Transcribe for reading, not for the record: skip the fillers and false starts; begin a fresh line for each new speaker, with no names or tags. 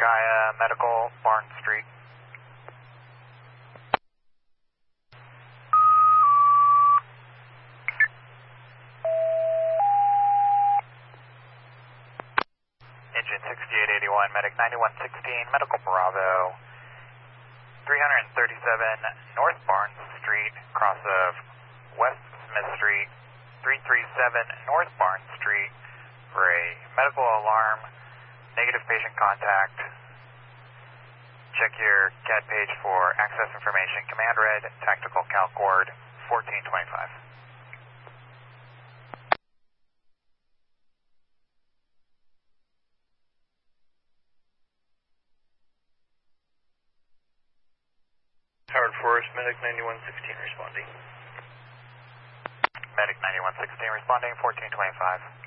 Gaia Medical, Barn Street. Engine 6881, Medic 9116, Medical Bravo, 337 North Barnes Street, cross of West Smith Street, 337 North Barnes Street for a medical alarm, negative patient contact. Check your CAD page for access information. Command red, tactical calc cord, 1425.
Howard Forest, Medic 9116 responding.
Medic 9116 responding, 1425.